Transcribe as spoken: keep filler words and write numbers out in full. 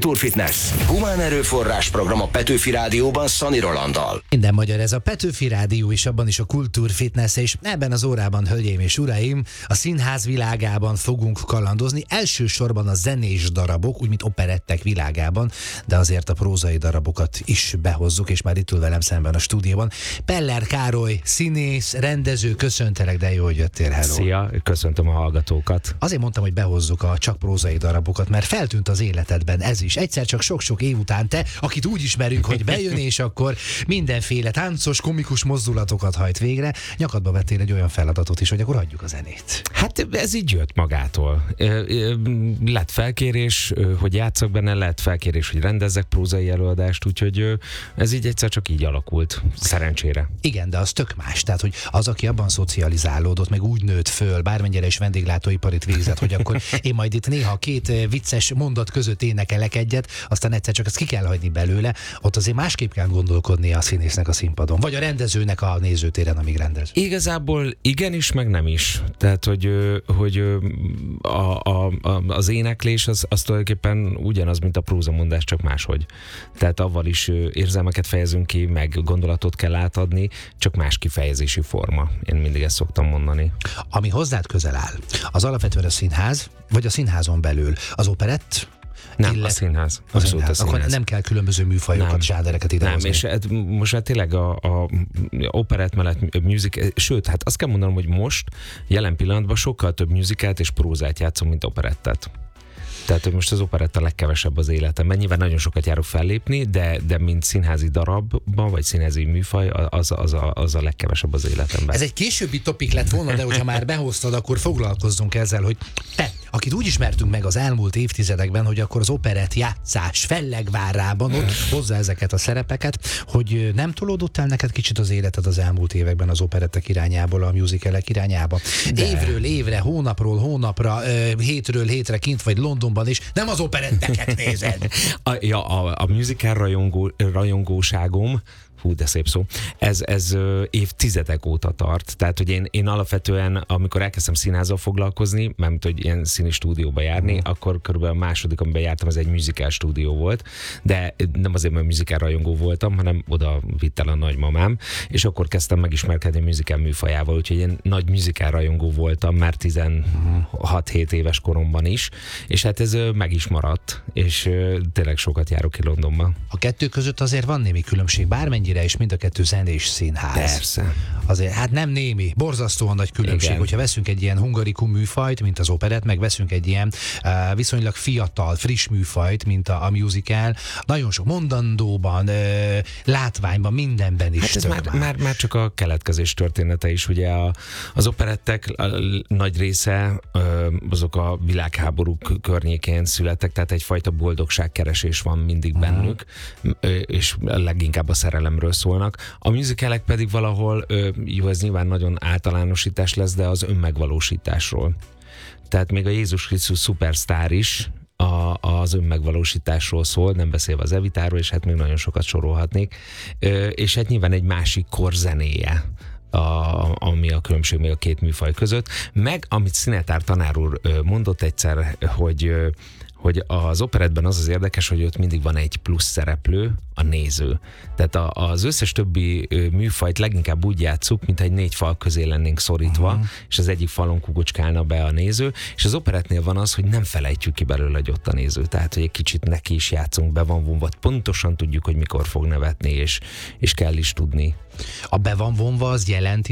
Kultúrfitness. Humán erőforrás program a Petőfi Rádióban Szani Rolanddal. Minden magyar, ez a Petőfi Rádió, és abban is a Kultúrfitness, és ebben az órában, hölgyeim és uraim, a színház világában fogunk kalandozni. Elsősorban a zenés darabok, úgy mint operettek világában, de azért a prózai darabokat is behozzuk, és már itt ül velem szemben a stúdióban. Peller Károly, színész, rendező, köszöntelek, de jó, hogy jöttél, hello. Szia, köszöntöm a hallgatókat. Azért mondtam, hogy behozzuk a csak prózai darabokat, mert feltűnt az életedben ez is. Egyszer csak sok-sok év után te, akit úgy ismerünk, hogy bejön, és akkor mindenféle táncos, komikus mozdulatokat hajt végre, nyakadba vettél egy olyan feladatot is, hogy akkor adjuk a zenét. Hát ez így jött magától. Lett felkérés, hogy játszak benne, lett felkérés, hogy rendezzek prózai előadást, úgyhogy ez így egyszer csak így alakult, szerencsére. Igen, de az tök más. Tehát, hogy az, aki abban szocializálódott, meg úgy nőtt föl, bármennyire is vendéglátóiparit végzett, hogy akkor én majd itt néha két vicces mondat között énekelek egyet, aztán egyszer csak ezt ki kell hagyni belőle, ott azért másképp kell gondolkodni a színésznek a színpadon, vagy a rendezőnek a nézőtéren, amíg rendez. Igazából igenis, meg nem is. Tehát, hogy, hogy a, a, a, az éneklés az, az tulajdonképpen ugyanaz, mint a prózamondás, csak máshogy. Tehát avval is érzelmeket fejezünk ki, meg gondolatot kell átadni, csak más kifejezési forma. Én mindig ezt szoktam mondani. Ami hozzád közel áll, az alapvetően a színház, vagy a színházon belül az operett? Nem, illet... a színház. A Abszolút színház. a színház. Akkor nem kell különböző műfajokat, nem, zsádereket idehozni. Nem, és hát most hát tényleg a, a operett mellett musical, sőt, hát azt kell mondanom, hogy most, jelen pillanatban sokkal több musicalt és prózát játszom, mint operettet. Tehát, hogy most az operett a legkevesebb az életemben. Nyilván nagyon sokat járok fellépni, de, de mint színházi darabban, vagy színházi műfaj, az, az, a, az a legkevesebb az életemben. Ez egy későbbi topik lett volna, de hogyha már behoztad, akkor foglalkozzunk ezzel, hogy te, akit úgy ismertünk meg az elmúlt évtizedekben, hogy akkor az operett játszás Fellegvárában ott hozza ezeket a szerepeket, hogy nem tolódott el neked kicsit az életed az elmúlt években az operettek irányából, a musicalek irányába? De. Évről évre, hónapról hónapra, hétről hétre kint vagy Londonban, és nem az operetteket nézed. A, ja, a, a musical rajongó, rajongóságom, hú, de szép szó, ez, ez évtizedek óta tart. Tehát, hogy én, én alapvetően, amikor elkezdtem színházzal foglalkozni, mert hogy ilyen színi stúdióba járni, mm. akkor körülbelül a második, amiben jártam, ez egy musical stúdió volt, de nem azért, mert musical rajongó voltam, hanem oda vitt el a nagymamám, és akkor kezdtem megismerkedni a musical műfajával, úgyhogy én nagy musical rajongó voltam már tizenhat-hét éves koromban is, és hát ez meg is maradt, és tényleg sokat járok ki Londonban. A kettő között azért van némi különbség, bármennyi és mind a kettő zenés színház. Persze. Azért, hát nem némi, borzasztóan nagy különbség. Igen. Hogyha veszünk egy ilyen hungarikum műfajt, mint az operett, meg veszünk egy ilyen uh, viszonylag fiatal, friss műfajt, mint a, a musical, nagyon sok mondandóban, uh, látványban, mindenben is. Hát ez már, már, már csak a keletkezés története is, ugye a, az operettek a, a nagy része uh, azok a világháborúk környékén születtek, tehát egyfajta boldogságkeresés van mindig uh-huh. bennük, és leginkább a szerelem szólnak. A musicalek pedig valahol, jó, ez nyilván nagyon általánosítás lesz, de az önmegvalósításról. Tehát még a Jézus Krisztus szupersztár is a, az önmegvalósításról szól, nem beszélve az Evitáról, és hát még nagyon sokat sorolhatnék. És hát nyilván egy másik kor zenéje, A, ami a különbség még a két műfaj között. Meg, amit Szinetár tanár úr mondott egyszer, hogy hogy az operettben az az érdekes, hogy ott mindig van egy plusz szereplő, a néző. Tehát a, az összes többi műfajt leginkább úgy játsszuk, mintha egy négy fal közé lennénk szorítva, uh-huh. és az egyik falon kugocskálna be a néző, és az operettnél van az, hogy nem felejtjük ki belőle, hogy ott a néző. Tehát, hogy egy kicsit neki is játszunk, be van vonva, pontosan tudjuk, hogy mikor fog nevetni, és, és kell is tudni. A be van vonva az jelenti